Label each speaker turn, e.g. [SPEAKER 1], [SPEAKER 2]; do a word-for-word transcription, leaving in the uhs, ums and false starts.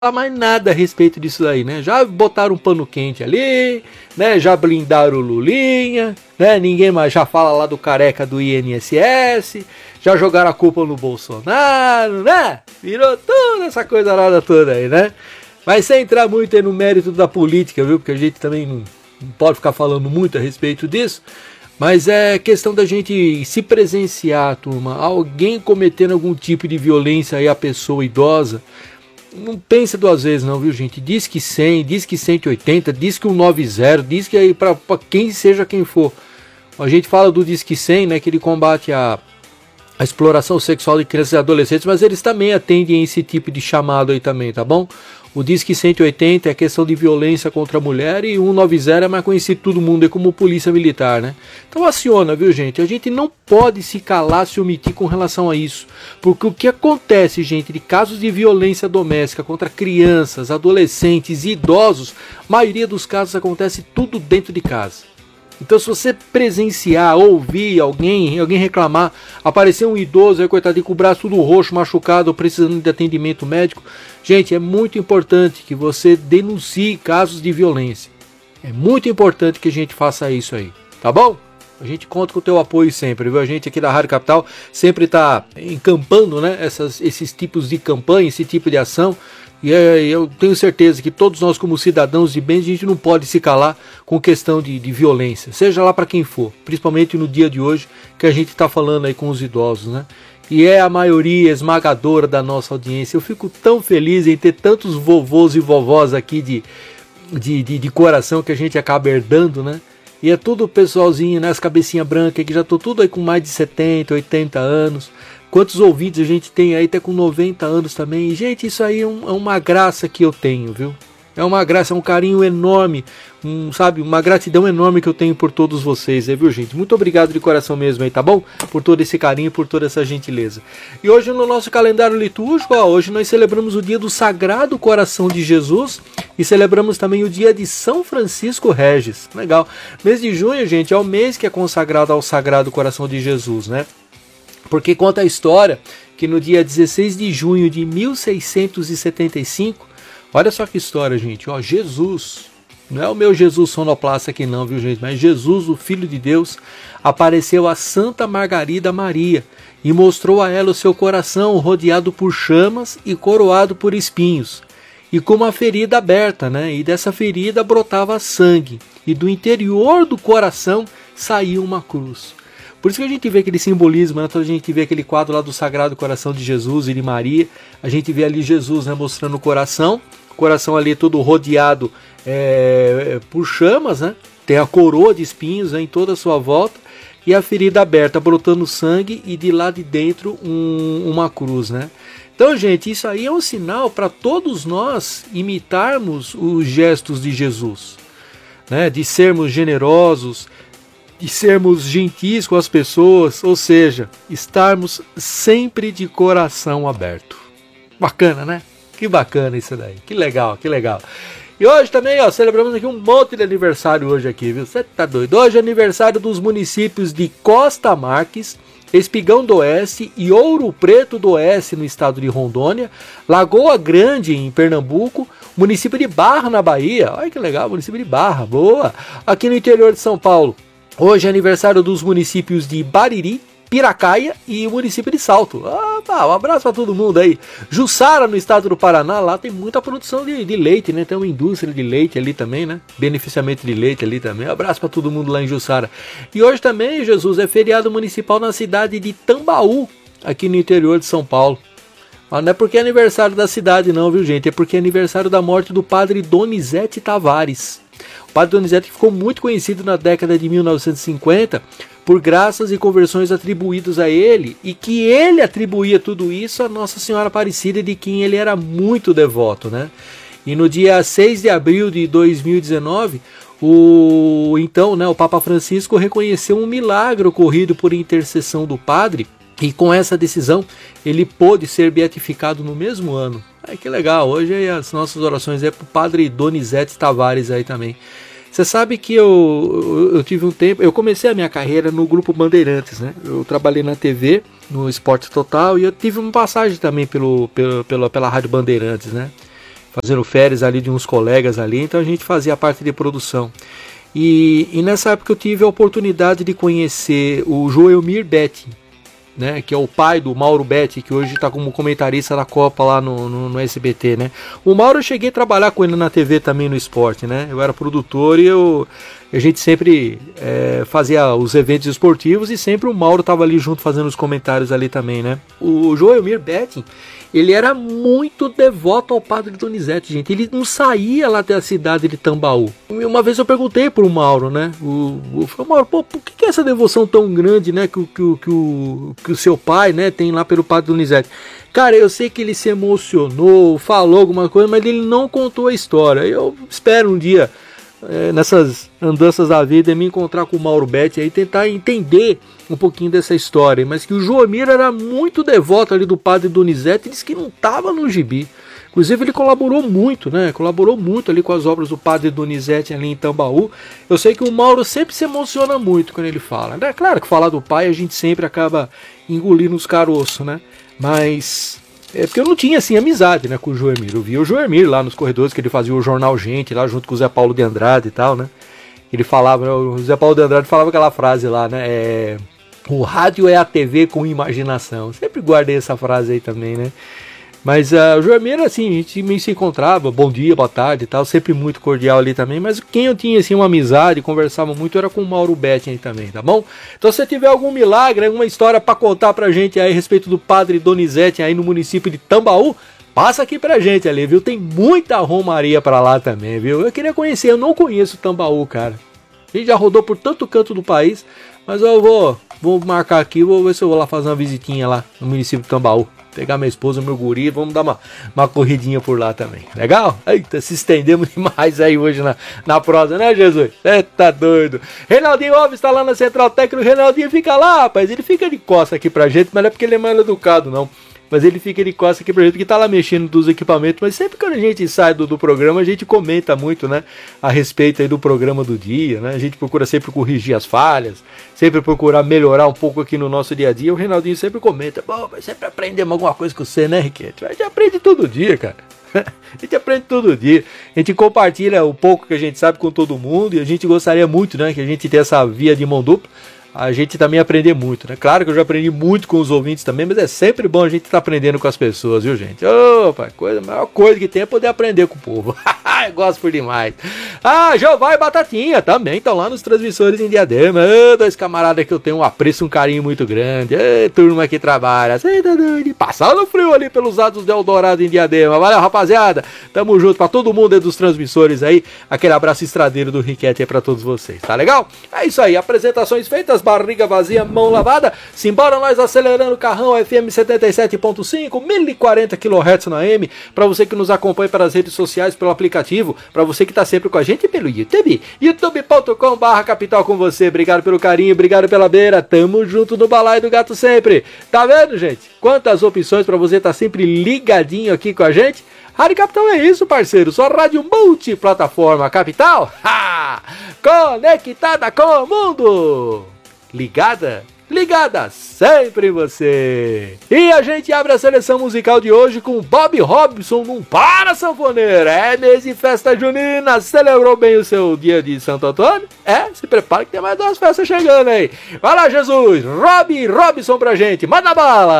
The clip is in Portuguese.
[SPEAKER 1] falar mais nada a respeito disso aí, né? Já botaram um pano quente ali, né? Já blindaram o Lulinha, né? Ninguém mais já fala lá do careca do I N S S, já jogaram a culpa no Bolsonaro, né? Virou toda essa coisa nada toda aí, né? Mas sem entrar muito aí no mérito da política, viu? Porque a gente também não, não pode ficar falando muito a respeito disso. Mas é questão da gente se presenciar, turma, alguém cometendo algum tipo de violência aí à pessoa idosa. Não pense duas vezes não, viu, gente? Diz que cem, diz que cento e oitenta, diz que cento e noventa, diz que aí para quem seja quem for. A gente fala do Disque cem, né, que ele combate a, a exploração sexual de crianças e adolescentes, mas eles também atendem esse tipo de chamado aí também, tá bom? O Disque cento e oitenta é questão de violência contra a mulher e o cento e noventa é mais conhecido todo mundo aí como polícia militar, né? Então aciona, viu, gente? A gente não pode se calar, se omitir com relação a isso. Porque o que acontece, gente, de casos de violência doméstica contra crianças, adolescentes e idosos, a maioria dos casos acontece tudo dentro de casa. Então se você presenciar, ouvir alguém, alguém reclamar, aparecer um idoso aí, coitadinho, com o braço tudo roxo, machucado, precisando de atendimento médico, gente, é muito importante que você denuncie casos de violência. É muito importante que a gente faça isso aí, tá bom? A gente conta com o teu apoio sempre, viu? A gente aqui da Rádio Capital sempre está encampando, né, essas, esses tipos de campanha, esse tipo de ação. E é, eu tenho certeza que todos nós como cidadãos de bem, a gente não pode se calar com questão de, de violência, seja lá para quem for, principalmente no dia de hoje que a gente está falando aí com os idosos, né? E é a maioria esmagadora da nossa audiência. Eu fico tão feliz em ter tantos vovôs e vovós aqui de, de, de, de coração que a gente acaba herdando, né? E é tudo o pessoalzinho, né? As cabecinhas brancas que já estão tudo aí com mais de setenta, oitenta anos. Quantos ouvintes a gente tem aí até com noventa anos também. E, gente, isso aí é, um, é uma graça que eu tenho, viu? É uma graça, é um carinho enorme, um, sabe? Uma gratidão enorme que eu tenho por todos vocês, é, viu, gente? Muito obrigado de coração mesmo aí, tá bom? Por todo esse carinho, por toda essa gentileza. E hoje no nosso calendário litúrgico, ó, hoje nós celebramos o dia do Sagrado Coração de Jesus e celebramos também o dia de São Francisco Regis. Legal. Mês de junho, gente, é o mês que é consagrado ao Sagrado Coração de Jesus, né? Porque conta a história que no dia dezesseis de junho de mil seiscentos e setenta e cinco, olha só que história, gente, ó, Jesus, não é o meu Jesus sonoplasta aqui não, viu, gente, mas Jesus, o Filho de Deus, apareceu a Santa Margarida Maria e mostrou a ela o seu coração rodeado por chamas e coroado por espinhos, e com uma ferida aberta, né, e dessa ferida brotava sangue, e do interior do coração saía uma cruz. Por isso que a gente vê aquele simbolismo, né? Então a gente vê aquele quadro lá do Sagrado Coração de Jesus e de Maria, a gente vê ali Jesus, né, mostrando o coração, o coração ali todo rodeado é, por chamas, né? Tem a coroa de espinhos, né, em toda a sua volta, e a ferida aberta, brotando sangue, e de lá de dentro um, uma cruz, né? Então, gente, isso aí é um sinal para todos nós imitarmos os gestos de Jesus, né? De sermos generosos, de sermos gentis com as pessoas, ou seja, estarmos sempre de coração aberto. Bacana, né? Que bacana isso daí, que legal, que legal. E hoje também, ó, celebramos aqui um monte de aniversário hoje aqui, viu? Você tá doido? Hoje é aniversário dos municípios de Costa Marques, Espigão do Oeste e Ouro Preto do Oeste no estado de Rondônia, Lagoa Grande em Pernambuco, município de Barra na Bahia, olha que legal, município de Barra, boa, aqui no interior de São Paulo. Hoje é aniversário dos municípios de Bariri, Piracaia e o município de Salto. Opa, um abraço para todo mundo aí. Jussara, no estado do Paraná, lá tem muita produção de, de leite, né? Tem uma indústria de leite ali também, né? Beneficiamento de leite ali também. Um abraço para todo mundo lá em Jussara. E hoje também, Jesus, é feriado municipal na cidade de Tambaú, aqui no interior de São Paulo. Mas não é porque é aniversário da cidade não, viu, gente? É porque é aniversário da morte do padre Donizete Tavares. O padre Donizete ficou muito conhecido na década de mil novecentos e cinquenta por graças e conversões atribuídas a ele, e que ele atribuía tudo isso a Nossa Senhora Aparecida, de quem ele era muito devoto, né? E no dia seis de abril de dois mil e dezenove, o então, né, o Papa Francisco reconheceu um milagre ocorrido por intercessão do padre, e com essa decisão ele pôde ser beatificado no mesmo ano. Ai, que legal, hoje aí as nossas orações é para o padre Donizete Tavares aí também. Você sabe que eu, eu, eu tive um tempo, eu comecei a minha carreira no Grupo Bandeirantes, né? Eu trabalhei na T V, no Esporte Total, e eu tive uma passagem também pelo, pelo, pela, pela Rádio Bandeirantes, né? fazendo férias ali de uns colegas ali, então a gente fazia a parte de produção. E, e nessa época eu tive a oportunidade de conhecer o Joelmir Betti, né, que é o pai do Mauro Betti, que hoje está como comentarista da Copa lá no, no, no S B T, né? O Mauro, eu cheguei a trabalhar com ele na T V também, no esporte, né? Eu era produtor e eu, a gente sempre é, fazia os eventos esportivos e sempre o Mauro estava ali junto fazendo os comentários ali também, né? O Joelmir Betti, ele era muito devoto ao Padre Donizete, gente. Ele não saía lá da cidade de Tambaú. Uma vez eu perguntei pro Mauro, né? O, o, falei, Mauro, pô, por que, que é essa devoção tão grande, né? Que, que, que, o, que o seu pai, né, tem lá pelo Padre Donizete. Cara, eu sei que ele se emocionou, falou alguma coisa, mas ele não contou a história. Eu espero um dia, é, nessas andanças da vida, me encontrar com o Mauro Betti e tentar entender um pouquinho dessa história, mas que o Joelmir era muito devoto ali do Padre Donizete, disse que não estava no gibi. Inclusive ele colaborou muito, né? Colaborou muito ali com as obras do Padre Donizete ali em Tambaú. Eu sei que o Mauro sempre se emociona muito quando ele fala. É claro que falar do pai a gente sempre acaba engolindo os caroços, né? Mas é porque eu não tinha assim amizade, né, com o Joelmir. Eu via o Joelmir lá nos corredores, que ele fazia o Jornal Gente lá junto com o Zé Paulo de Andrade e tal, né? Ele falava, o Zé Paulo de Andrade falava aquela frase lá, né? É, o rádio é a T V com imaginação. Sempre guardei essa frase aí também, né? Mas uh, o Joelmir, assim, a gente me se encontrava, bom dia, boa tarde e tal, sempre muito cordial ali também, mas quem eu tinha, assim, uma amizade, conversava muito, era com o Mauro Betti aí também, tá bom? Então, se tiver algum milagre, alguma história pra contar pra gente aí a respeito do Padre Donizete aí no município de Tambaú, passa aqui pra gente ali, viu? Tem muita romaria pra lá também, viu? Eu queria conhecer, eu não conheço Tambaú, cara. A gente já rodou por tanto canto do país, mas eu vou, vou marcar aqui, vou ver se eu vou lá fazer uma visitinha lá no município de Tambaú. Pegar minha esposa, meu guri, vamos dar uma, uma corridinha por lá também. Legal? Eita, se estendemos demais aí hoje na, na prosa, né, Jesus? É, tá doido. Reinaldinho Alves está lá na Central Técnica. O Reinaldinho fica lá, rapaz. Ele fica de costa aqui pra gente, mas não é porque ele é mal educado, não. Mas ele fica de costa aqui pra gente, porque tá lá mexendo dos equipamentos. Mas sempre que a gente sai do, do programa, a gente comenta muito, né? A respeito aí do programa do dia, né? A gente procura sempre corrigir as falhas, sempre procurar melhorar um pouco aqui no nosso dia a dia. O Reinaldinho sempre comenta, pô, mas sempre aprendemos alguma coisa com você, né, Riquete? A gente aprende todo dia, cara. A gente aprende todo dia. A gente compartilha o pouco que a gente sabe com todo mundo. E a gente gostaria muito, né, que a gente tenha essa via de mão dupla. A gente também aprender muito, né? Claro que eu já aprendi muito com os ouvintes também, mas é sempre bom a gente estar tá aprendendo com as pessoas, viu, gente? Opa, coisa, a maior coisa que tem é poder aprender com o povo. Eu gosto por demais. Ah, Jeová e Batatinha também estão lá nos transmissores em Diadema. Oh, dois camaradas que eu tenho um apreço, um carinho muito grande. Oh, turma que trabalha. Passando frio ali pelos lados do Eldorado em Diadema. Valeu, rapaziada. Tamo junto pra todo mundo aí dos transmissores aí. Aquele abraço estradeiro do Riquete aí pra todos vocês. Tá legal? É isso aí. Apresentações feitas. Barriga vazia, mão lavada. Simbora nós acelerando o carrão F M setenta e sete ponto cinco, mil e quarenta quilohertz na A M. Para você que nos acompanha pelas redes sociais, pelo aplicativo, para você que tá sempre com a gente pelo YouTube, youtube ponto com barra capital com você. Obrigado pelo carinho, obrigado pela beira. Tamo junto no balaio do gato sempre. Tá vendo, gente? Quantas opções para você tá sempre ligadinho aqui com a gente. Rádio Capital é isso, parceiro. Só rádio multiplataforma Capital. Ha! Conectada com o mundo. Ligada? Ligada sempre em você. E a gente abre a seleção musical de hoje com Bob Robson num Para Sanfoneira. É mês de festa junina. Celebrou bem o seu dia de Santo Antônio? É, se prepara que tem mais duas festas chegando aí. Vai lá, Jesus. Rob Robson pra gente. Manda bala.